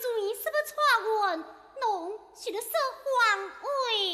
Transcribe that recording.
主意什么传闻，侬是了说谎话。